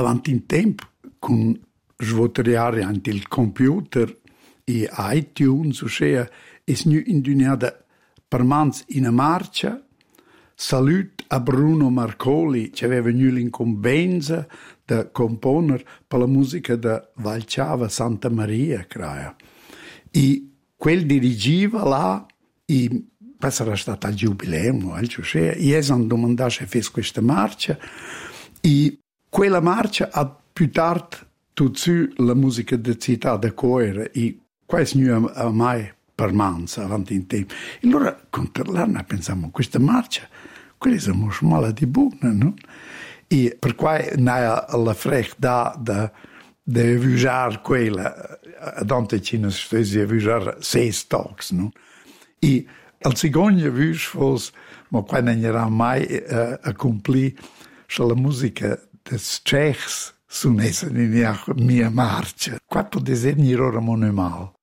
avanti in tempo, con svuotare anche il computer e iTunes, ossia, è indunata per mans in marcia. Salut a Bruno Marcoli, che aveva venuto l'incombenza di comporre per la musica di Valciava Santa Maria, credo. E quel dirigiva là, e sarà stato al giubileo, e hanno domandato se fece questa marcia, e quella marcia ha più tardi tutto la musica di Città da Coira, e questo non è mai per mans avanti in tempo. E allora, controllando, pensiamo, questa marcia, quelle sono male di buona, no? E per cui non la fretta di usare quella, dante ci non si fece usare 6 stocks, no? E al secondo vis fosse, ma qua non era mai a compiere, se la musica des Tschechs suonesse in mia marcia. Qua può essere ora male.